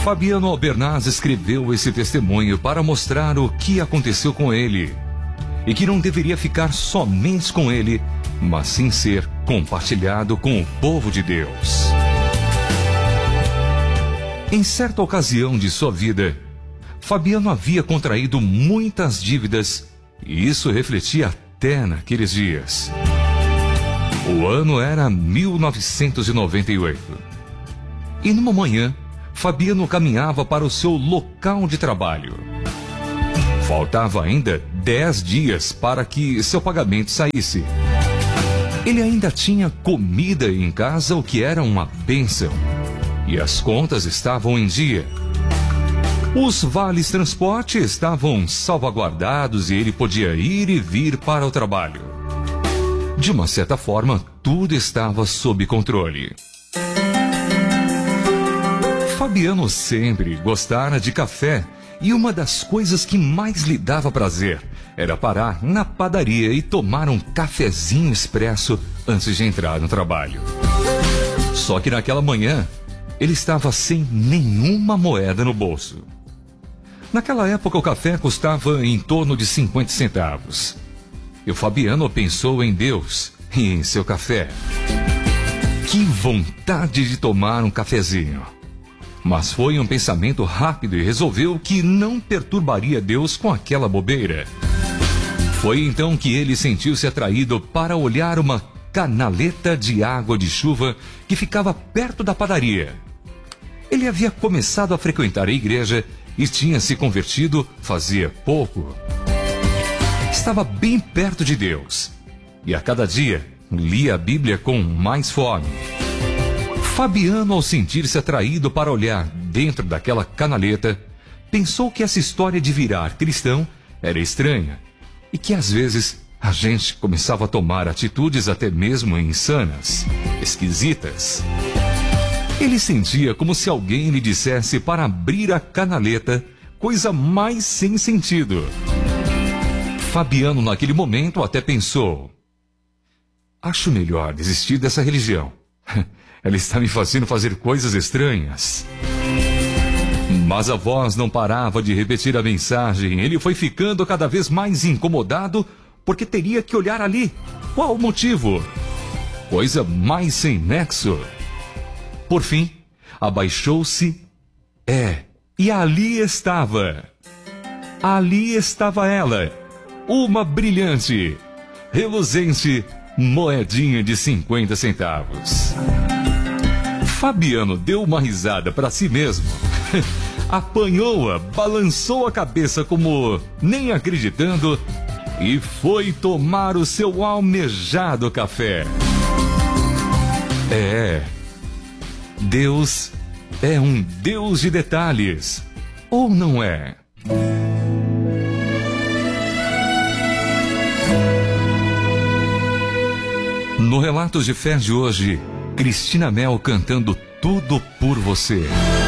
Fabiano Albernaz escreveu esse testemunho para mostrar o que aconteceu com ele e que não deveria ficar somente com ele, mas sim ser compartilhado com o povo de Deus. Em certa ocasião de sua vida, Fabiano havia contraído muitas dívidas e isso refletia até naqueles dias. O ano era 1998. E numa manhã, Fabiano caminhava para o seu local de trabalho. Faltava ainda 10 dias para que seu pagamento saísse. Ele ainda tinha comida em casa, o que era uma bênção. E as contas estavam em dia. Os vales transporte estavam salvaguardados e ele podia ir e vir para o trabalho. De uma certa forma, tudo estava sob controle. Fabiano sempre gostara de café e uma das coisas que mais lhe dava prazer era parar na padaria e tomar um cafezinho expresso antes de entrar no trabalho. Só que naquela manhã, ele estava sem nenhuma moeda no bolso. Naquela época, o café custava em torno de 50 centavos. E o Fabiano pensou em Deus e em seu café. Que vontade de tomar um cafezinho! Mas foi um pensamento rápido e resolveu que não perturbaria Deus com aquela bobeira. Foi então que ele sentiu-se atraído para olhar uma canaleta de água de chuva que ficava perto da padaria. Ele havia começado a frequentar a igreja e tinha se convertido fazia pouco. Estava bem perto de Deus e a cada dia lia a Bíblia com mais fome. Fabiano, ao sentir-se atraído para olhar dentro daquela canaleta, pensou que essa história de virar cristão era estranha e que às vezes a gente começava a tomar atitudes até mesmo insanas, esquisitas. Ele sentia como se alguém lhe dissesse para abrir a canaleta, coisa mais sem sentido. Fabiano, naquele momento, até pensou: acho melhor desistir dessa religião. Ela está me fazendo fazer coisas estranhas. Mas a voz não parava de repetir a mensagem. Ele foi ficando cada vez mais incomodado porque teria que olhar ali. Qual o motivo? Coisa mais sem nexo. Por fim, abaixou-se. E ali estava. Ali estava ela. Uma brilhante, reluzente moedinha de 50 centavos. Fabiano deu uma risada para si mesmo. Apanhou-a, balançou a cabeça como nem acreditando e foi tomar o seu almejado café. Deus é um Deus de detalhes, ou não é? No Relatos de Fé de hoje, Cristina Mel cantando Tudo por Você.